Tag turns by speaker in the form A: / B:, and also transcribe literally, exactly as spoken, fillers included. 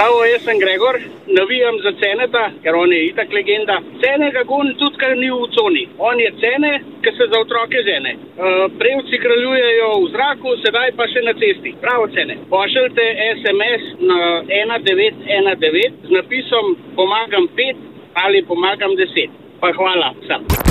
A: Bravo, jaz sem Gregor, navijam za Ceneta, ker on je itak legenda. Cene ga gon tudi, ker ni v coni. On je Cene, ki se za otroke žene. Uh, Brevci kraljujejo v zraku, sedaj pa še na cesti. Bravo, Cene. Pošljite es em es na ena devet ena devet z napisom pomagam pet ali pomagam deset. Pa hvala vsem.